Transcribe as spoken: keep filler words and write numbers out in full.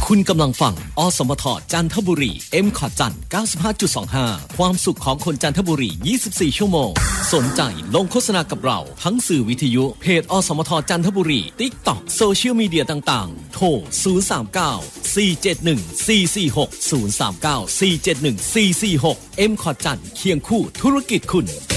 คุณกำลังฟังอสมทจันทบุรี M คอจัน เก้าสิบห้าจุดสองห้า ความสุขของคนจันทบุรี ยี่สิบสี่ ชั่วโมงสนใจลงโฆษณากับเราทั้งสื่อวิทยุเพจอสมทจันทบุรี TikTok โซเชียลมีเดียต่างๆโทรศูนย์ สาม เก้า สี่ เจ็ด หนึ่ง สี่ สี่ หก ศูนย์ สาม เก้า สี่ เจ็ด หนึ่ง สี่ สี่ หก M คอจันเคียงคู่ธุรกิจคุณ